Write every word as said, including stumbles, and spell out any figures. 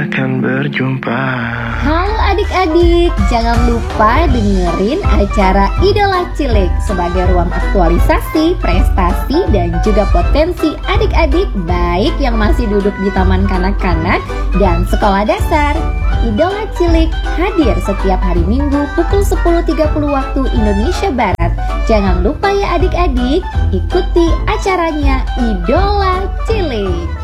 akan berjumpa. Halo adik-adik, jangan lupa dengerin acara Idola Cilik sebagai ruang aktualisasi, prestasi, dan juga potensi adik-adik baik yang masih duduk di taman kanak-kanak dan sekolah dasar. Idola Cilik hadir setiap hari Minggu pukul sepuluh tiga puluh waktu Indonesia Barat. Jangan lupa ya adik-adik, ikuti acaranya Idola Cilik.